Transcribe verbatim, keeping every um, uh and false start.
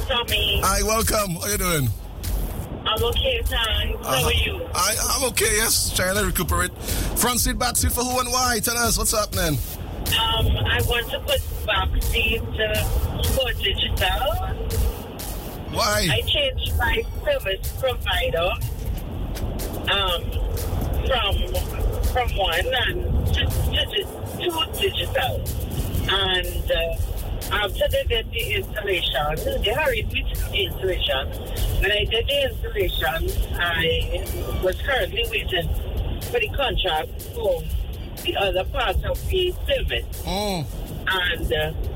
Tommy. Hi, welcome. How you doing? I'm okay, thanks. How Uh-huh. are you? I, I'm okay, yes. Trying to recuperate. Front seat, back seat for who and why? Tell us, what's happening? Um, I want to put back seat uh, for digital. Why? I changed my service provider um, from from one and to, to, to digital. And uh, after they did the installation, they hurried me to the installation. When I did the installation, I was currently waiting for the contract for the other part of the service. Oh. And uh,